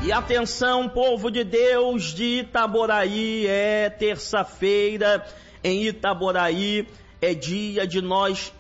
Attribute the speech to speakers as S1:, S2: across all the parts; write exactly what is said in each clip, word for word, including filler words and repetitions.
S1: E atenção, povo de Deus de Itaboraí, é terça-feira em Itaboraí, é dia de nós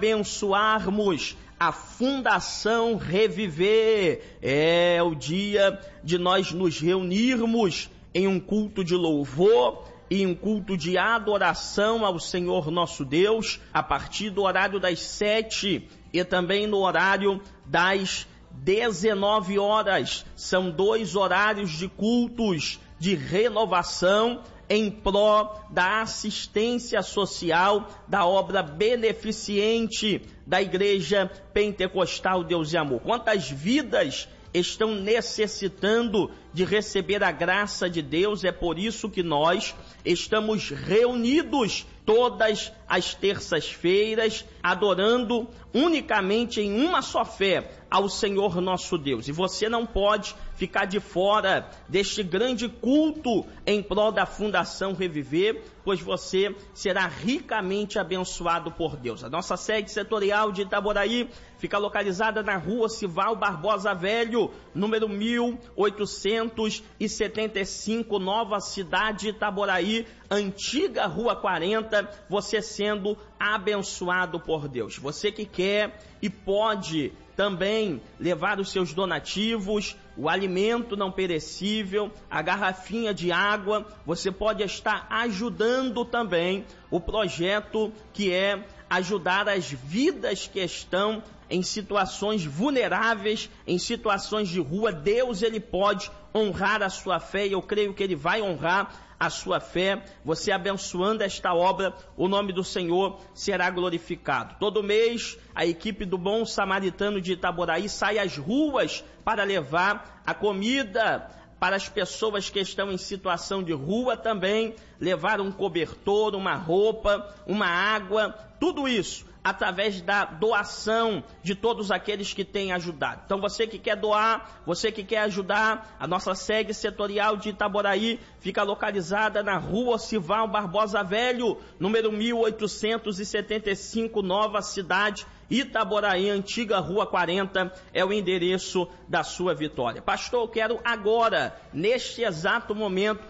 S1: abençoarmos a Fundação Reviver, é o dia de nós nos reunirmos em um culto de louvor e um culto de adoração ao Senhor nosso Deus, a partir do horário das sete e também no horário das dezenove horas. São dois horários de cultos de renovação em pró da assistência social da obra beneficente da Igreja Pentecostal Deus e Amor. Quantas vidas estão necessitando de receber a graça de Deus? É por isso que nós estamos reunidos todas as terças-feiras, adorando unicamente em uma só fé ao Senhor nosso Deus. E você não pode ficar de fora deste grande culto em prol da Fundação Reviver, pois você será ricamente abençoado por Deus. A nossa sede setorial de Itaboraí fica localizada na rua Sival Barbosa Velho, número mil oitocentos e setenta e cinco, Nova Cidade, Itaboraí, antiga Rua quarenta, você sendo abençoado por Deus. Você que quer e pode também levar os seus donativos, o alimento não perecível, a garrafinha de água, você pode estar ajudando também o projeto que é ajudar as vidas que estão em situações vulneráveis, em situações de rua. Deus, ele pode honrar a sua fé, e eu creio que ele vai honrar a sua fé. Você abençoando esta obra, o nome do Senhor será glorificado. Todo mês, a equipe do Bom Samaritano de Itaboraí sai às ruas para levar a comida para as pessoas que estão em situação de rua, também levar um cobertor, uma roupa, uma água, tudo isso através da doação de todos aqueles que têm ajudado. Então você que quer doar, você que quer ajudar, a nossa sede setorial de Itaboraí fica localizada na rua Sival Barbosa Velho, número mil oitocentos e setenta e cinco, Nova Cidade, Itaboraí, antiga Rua quarenta, é o endereço da sua vitória. Pastor, eu quero agora, neste exato momento,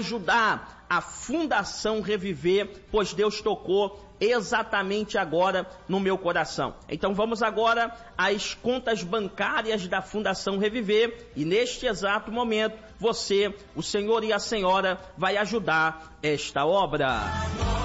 S1: ajudar a Fundação Reviver, pois Deus tocou exatamente agora no meu coração. Então vamos agora às contas bancárias da Fundação Reviver, e neste exato momento você, o senhor e a senhora vai ajudar esta obra.